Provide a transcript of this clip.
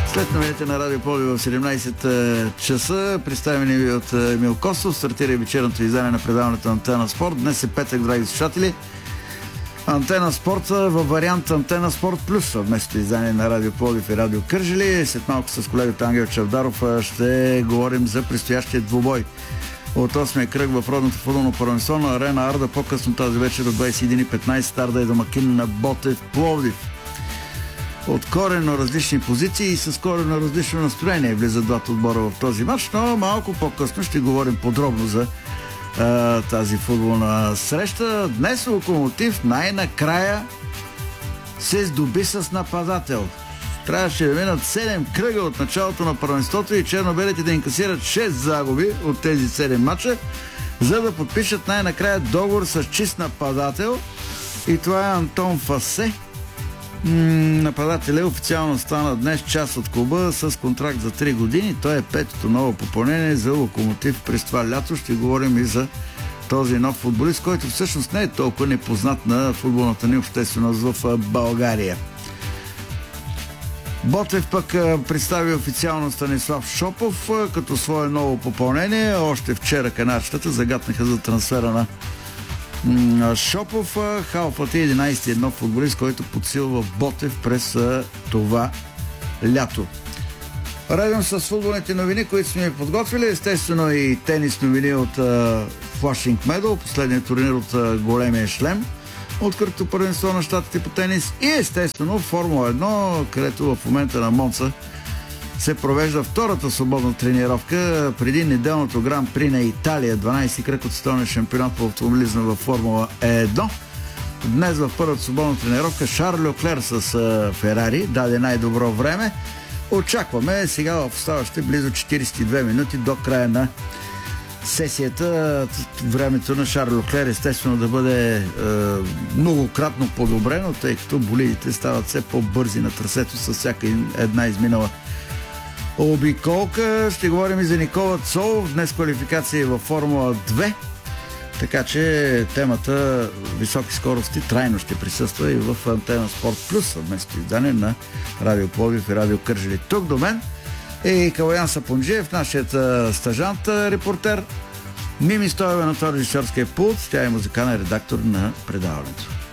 След новините на Радио Пловдив в 17 часа, представени ви от Емил Костов, стартира и вечерното издание на предаването на Антена Спорт. Днес е петък, драги слушатели. Антена Спорт във вариант Антена Спорт Плюс, съвместното издание на Радио Пловдив и Радио Кърджали. След малко с колегата Ангел Чавдаров ще говорим за предстоящия двубой от 8-я кръг в родното футболно първенство на Арена Арда. По-късно тази вечер от 21:15 Арда е домакин на Ботев Пловдив. От коренно различни позиции и с коренно различно настроение влизат двата отбора в този матч, но малко по-късно ще говорим подробно за тази футболна среща. Днес Локомотив най-накрая се здоби с нападател. Трябваше да минат 7 кръга от началото на първенството и черно-белите да инкасират 6 загуби от тези 7 мача, за да подпишат най-накрая договор с чист нападател. И това е Антон Фасе. Нападателят официално стана днес част от клуба с контракт за 3 години. Той е петото ново попълнение за Локомотив през това лято. Ще говорим и за този нов футболист, който всъщност не е толкова непознат на футболната ни общественост в България. Ботев пък представи официално Станислав Шопов като свое ново попълнение. Още вчера канарчетата загатнаха за трансфера на Шопов. Халфът е 11-ти нов футболист, който подсилва Ботев през това лято. Редом с футболните новини, които сме подготвили, естествено и тенис новини от Flushing Medal, последният турнир от големия шлем, открито първенство на щатите по тенис, и естествено Формула 1, където в момента на Монца се провежда втората свободна тренировка преди неделното Гран При на Италия, 12 кръг от световния шампионат по автомобилизъм във Формула 1. Днес в първата свободна тренировка Шарл Леклер с Ферари даде най-добро време. Очакваме сега в оставащите близо 42 минути до края на сесията времето на Шарл Леклер естествено да бъде многократно подобрено, тъй като болидите стават все по-бързи на трасето с всяка една изминала обиколка. Ще говорим и за Никола Цолов. Днес квалификация във Формула 2. Така че темата високи скорости трайно ще присъства и в Антена Спорт Плюс, съвместно издание на Радио Пловдив и Радио Кърджали. Тук до мен е Калоян Сапунджиев, нашият стажант репортер. Мими Стоева на това режисьорския пулт. Тя е музикален редактор на предаването.